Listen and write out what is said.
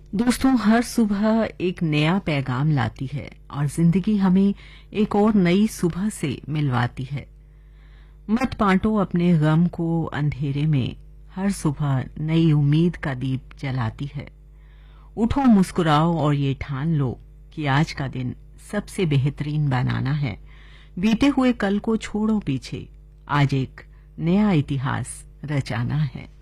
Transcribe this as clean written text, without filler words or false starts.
दोस्तों, हर सुबह एक नया पैगाम लाती है और जिंदगी हमें एक और नई सुबह से मिलवाती है। मत बांटो अपने गम को अंधेरे में, हर सुबह नई उम्मीद का दीप जलाती है। उठो, मुस्कुराओ और ये ठान लो कि आज का दिन सबसे बेहतरीन बनाना है। बीते हुए कल को छोड़ो पीछे, आज एक नया इतिहास रचाना है।